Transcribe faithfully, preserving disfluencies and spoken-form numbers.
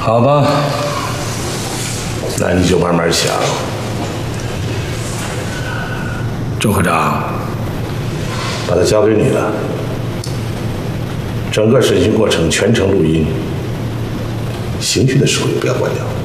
好吧，那你就慢慢想。周科长，把它交给你了，整个审讯过程全程录音，刑讯的时候也不要关掉。